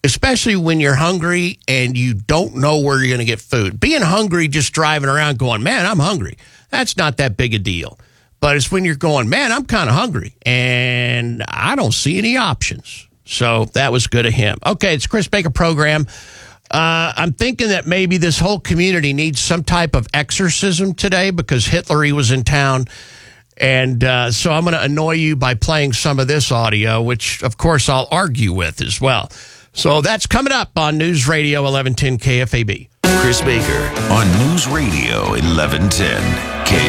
especially when you're hungry and you don't know where you're going to get food. Being hungry, just driving around going, man, I'm hungry. That's not that big a deal. But it's when you're going, man, I'm kind of hungry, and I don't see any options. So that was good of him. Okay, it's Chris Baker program. I'm thinking that maybe this whole community needs some type of exorcism today because Hitler was in town. And so I'm going to annoy you by playing some of this audio, which, of course, I'll argue with as well. So that's coming up on News Radio 1110 KFAB. Chris Baker on News Radio 1110 KFAB.